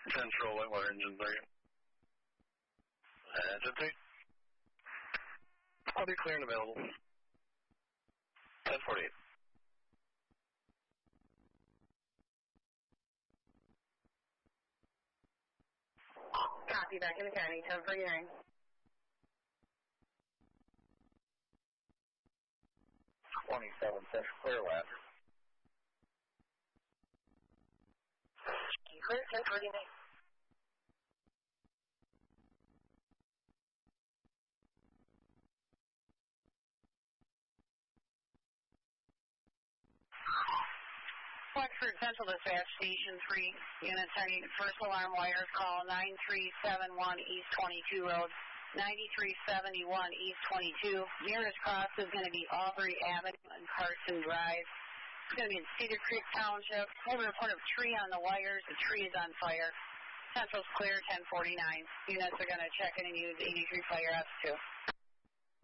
Central Whitewater engine 3. Engine 3. I'll be clear and available. 1048. Copy, back in the county, 1049. 27 Central clear left. Clear, 1049. Wexford Central Dispatch Station 3, units I need first alarm wires, call 9371 East 22 Road, 9371 East 22. Nearest cross is going to be Aubrey Avenue and Carson Drive. It's going to be in Cedar Creek Township. We have a report of tree on the wires. The tree is on fire. Central's clear, 1049. Units are going to check in and use 83 Fire S2.